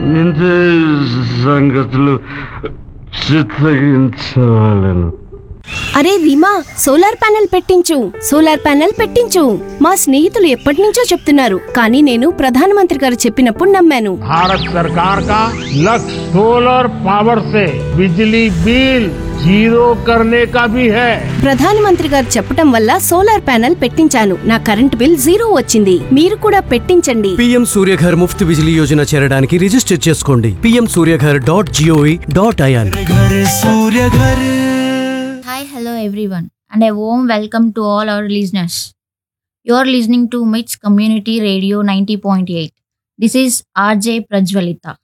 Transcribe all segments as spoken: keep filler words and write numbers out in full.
ఇంతే సంగతులు చిత్తగించవాలను. అరే Reema, solar panel పెట్టించు solar panel పెట్టించు మా స్నేహితులు ఎప్పటి నుంచో చెప్తున్నారు, కానీ నేను ప్రధానమంత్రి గారు చెప్పినప్పుడు నమ్మాను. భారత్ సర్కార్ కా లక్ష్య సోలార్ పవర్ సే బిజ్లీ బిల్ జీరో కర్నే కా భీ హై. ప్రధానమంత్రి గారు చెప్పటం వల్ల సోలార్ ప్యానెల్ పెట్టించాను. నా కరెంట్ బిల్ జీరో వచ్చింది. మీరు కూడా పెట్టించండి. పీఎం సూర్యఘర్ ముఫ్త్ బిజిలీ యోజన చేరడానికి రిజిస్టర్ చేసుకోండి. PM Surya Ghar dot GOV dot IN. Hi, hello everyone, and a warm welcome to all our listeners. You are listening to M I T S Community Radio ninety point eight. This is R J Prajwalita.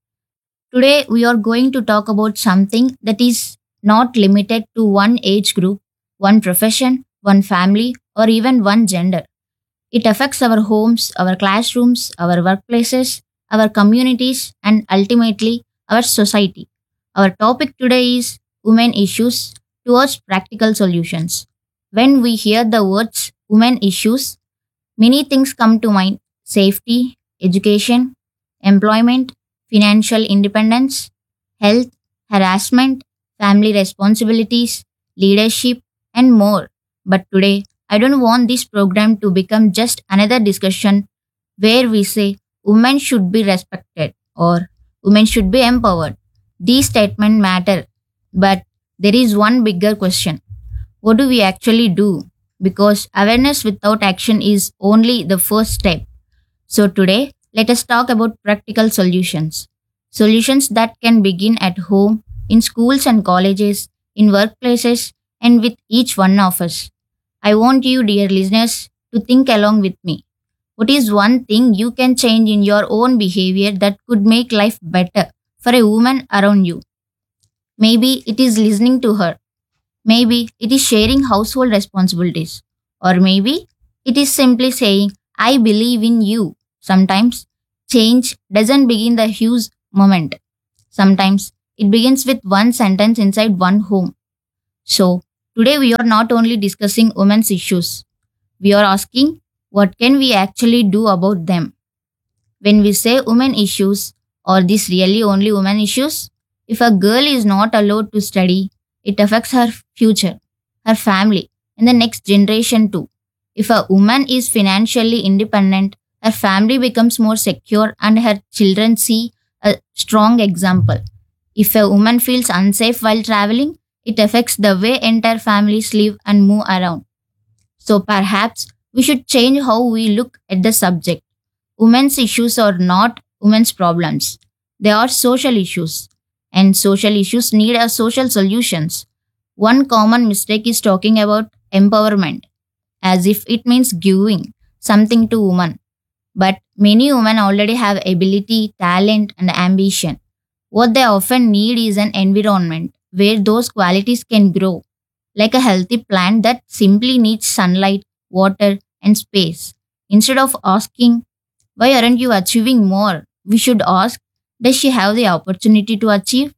Today we are going to talk about something that is not limited to one age group, one profession, one family, or even one gender. It affects our homes, our classrooms, our workplaces, our communities, and ultimately our society. Our topic today is women issues towards practical solutions. When we hear the words women issues, many things come to mind: safety, education, employment, financial independence, health, harassment, family responsibilities, leadership, and more. But today, I don't want this program to become just another discussion where we say women should be respected or women should be empowered. These statements matter, but there is one bigger question. What do we actually do? Because awareness without action is only the first step. So today, let us talk about practical solutions. Solutions that can begin at home, in schools and colleges, in workplaces, and with each one of us. I want you, dear listeners, to think along with me. What is one thing you can change in your own behavior that could make life better for a woman around you? Maybe it is listening to her. Maybe it is sharing household responsibilities. Or maybe it is simply saying, I believe in you. Sometimes change doesn't begin the huge moment. Sometimes it begins with one sentence inside one home. So, today we are not only discussing women's issues. We are asking, what can we actually do about them? When we say women issues, are these really only women issues? If a girl is not allowed to study, it affects her future, her family, and the next generation too. If a woman is financially independent, her family becomes more secure and her children see a strong example. If a woman feels unsafe while traveling, it affects the way entire families live and move around. So perhaps we should change how we look at the subject. Women's issues are not women's problems. They are social issues. And social issues need a social solutions. One common mistake is talking about empowerment as if it means giving something to women. But many women already have ability, talent, and ambition. What they often need is an environment where those qualities can grow, like a healthy plant that simply needs sunlight, water, and space. Instead of asking, why aren't you achieving more? We should ask, does she have the opportunity to achieve?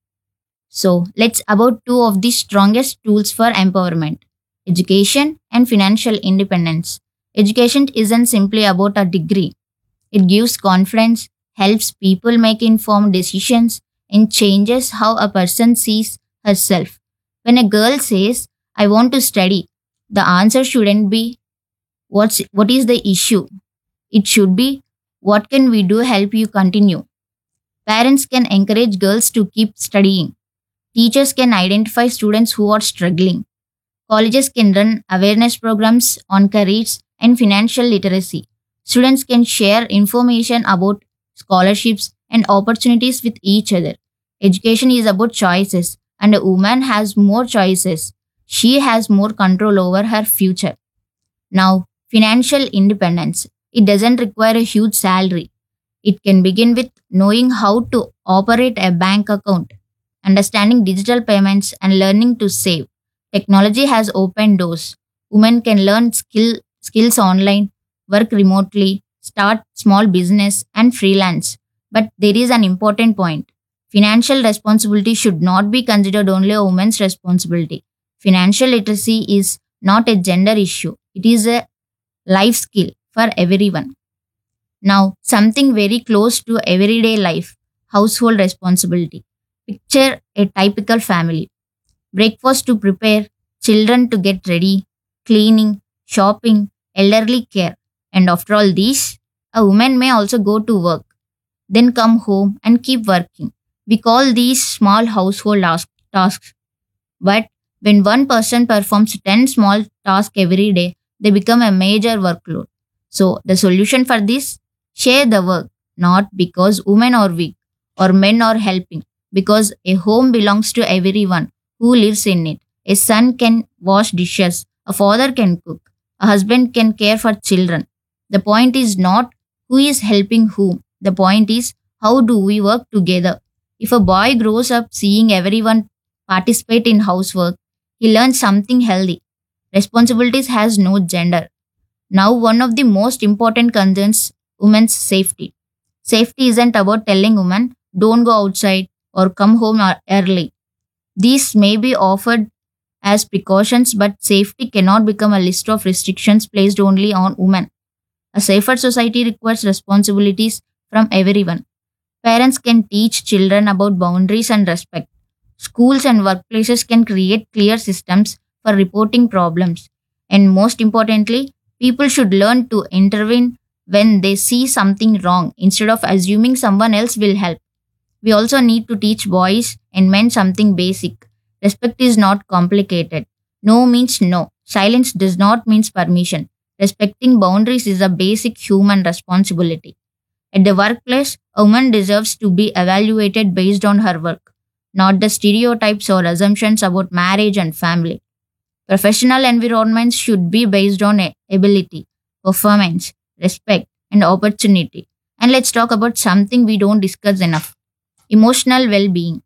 So, let's about two of the strongest tools for empowerment: education and financial independence. Education isn't simply about a degree. It gives confidence, helps people make informed decisions, and changes how a person sees herself. When a girl says, I want to study, the answer shouldn't be, What's, what is the issue? It should be, what can we do help you continue? Parents can encourage girls to keep studying. Teachers can identify students who are struggling. Colleges can run awareness programs on careers and financial literacy. Students can share information about scholarships and opportunities with each other. Education is about choices, and a woman has more choices. She has more control over her future. Now, financial independence. It doesn't require a huge salary. It can begin with knowing how to operate a bank account, understanding digital payments, and learning to save. Technology has opened doors. Women can learn skill, skills online, work remotely, start small business, and freelance. But there is an important point. Financial responsibility should not be considered only a woman's responsibility. Financial literacy is not a gender issue. It is a life skill for everyone. Now, something very close to everyday life: household responsibility. Picture a typical family. Breakfast to prepare, children to get ready, cleaning, shopping, elderly care. And after all these, a woman may also go to work, then come home and keep working. We call these small household as- tasks. But when one person performs ten small tasks every day, they become a major workload. So, the solution for this? Share the work, not because women are weak or men are helping, because a home belongs to everyone who lives in it. A son can wash dishes, a father can cook, a husband can care for children. The point is not who is helping whom, the point is how do we work together. If a boy grows up seeing everyone participate in housework, he learns something healthy. Responsibilities has no gender. Now, one of the most important concerns women's safety. Safety isn't about telling women don't go outside or come home ear- early. These may be offered as precautions, but safety cannot become a list of restrictions placed only on women. A safer society requires responsibilities from everyone. Parents can teach children about boundaries and respect. Schools and workplaces can create clear systems for reporting problems. And most importantly, people should learn to intervene when they see something wrong instead of assuming someone else will help. We also need to teach boys and men something basic. Respect is not complicated. No means no. Silence does not mean permission. Respecting boundaries is a basic human responsibility. At the workplace, a woman deserves to be evaluated based on her work, not the stereotypes or assumptions about marriage and family. Professional environments should be based on a- ability, performance, respect, and opportunity. And let's talk about something we don't discuss enough: emotional well being.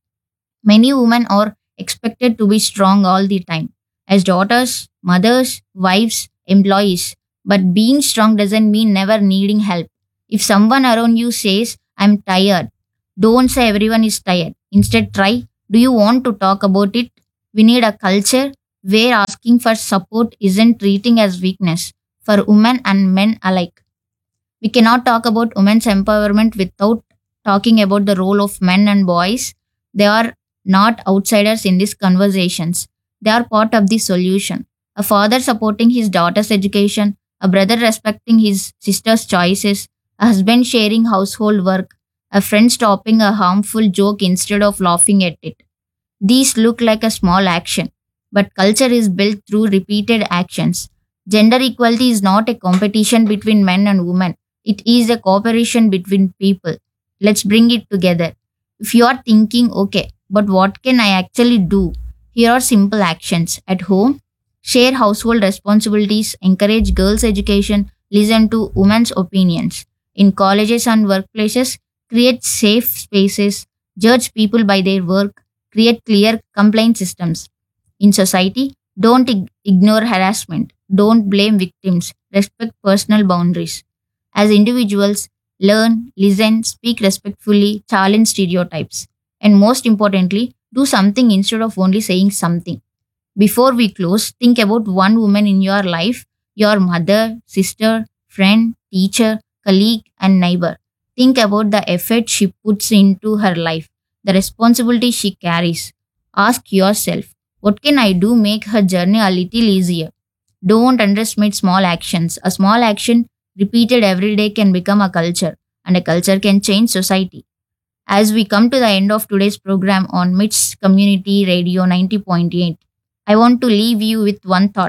Many women are expected to be strong all the time, as daughters, mothers, wives, employees. But being strong doesn't mean never needing help. If someone around you says, I'm tired, don't say everyone is tired. Instead, try, do you want to talk about it? We need a culture where asking for support isn't treating as weakness for women and men alike. We cannot talk about women's empowerment without talking about the role of men and boys. They are not outsiders in these conversations. They are part of the solution. A father supporting his daughter's education, a brother respecting his sister's choices, a husband sharing household work, a friend stopping a harmful joke instead of laughing at it. These look like a small action, but culture is built through repeated actions. Gender equality is not a competition between men and women. It is a cooperation between people. Let's bring it together. If you are thinking, okay, but what can I actually do? Here are simple actions. At home, share household responsibilities, encourage girls' education, listen to women's opinions. In colleges and workplaces, create safe spaces, judge people by their work, create clear complaint systems. In society, don't ig- ignore harassment, don't blame victims, respect personal boundaries. As individuals, learn, listen, speak respectfully, challenge stereotypes. And most importantly, do something instead of only saying something. Before we close, think about one woman in your life: your mother, sister, friend, teacher, colleague, and neighbor. Think about the effort she puts into her life, the responsibility she carries. Ask yourself, what can I do make her journey a little easier? Don't underestimate small actions. A small action repeated every day can become a culture, and a culture can change society. As we come to the end of today's program on M I T S Community Radio ninety point eight, I want to leave you with one thought.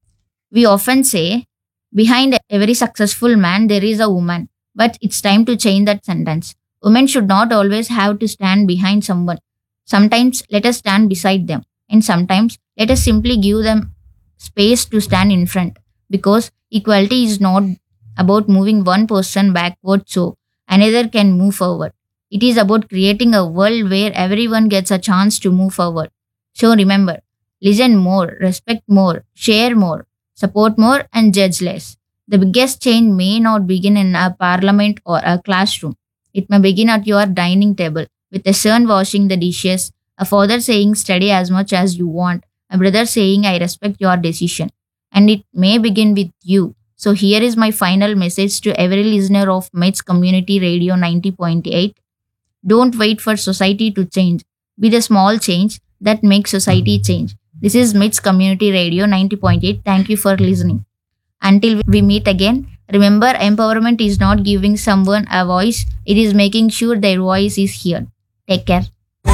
We often say, behind every successful man, there is a woman. But it's time to change that sentence. Women should not always have to stand behind someone. Sometimes let us stand beside them. And sometimes let us simply give them space to stand in front. Because equality is not about moving one person backward so another can move forward. It is about creating a world where everyone gets a chance to move forward. So remember, listen more, respect more, share more, support more, and judge less. The biggest change may not begin in a parliament or a classroom. It may begin at your dining table with a son washing the dishes, a father saying study as much as you want, a brother saying I respect your decision. And it may begin with you. So here is my final message to every listener of M I T S Community Radio ninety point eight. Don't wait for society to change. Be the small change that makes society change. This is MITS Community Radio ninety point eight. Thank you for listening. Until we meet again, remember, empowerment is not giving someone a voice, it is making sure their voice is heard. Take care.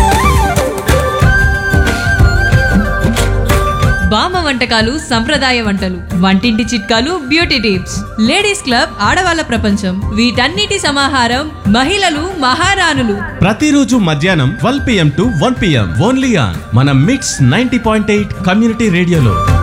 బామ్మ వంటకాలు సంప్రదాయ వంటలు, వంటింటి చిట్కాలు, beauty tips, ladies club ఆడవాళ్ళ ప్రపంచం, వీటన్నిటి సమాహారం మహిళలు మహారాణులు. ప్రతిరోజు మధ్యాహ్నం twelve PM to one PM only on మన మిట్స్ నైన్టీ పాయింట్ ఎయిట్ కమ్యూనిటీ రేడియోలో.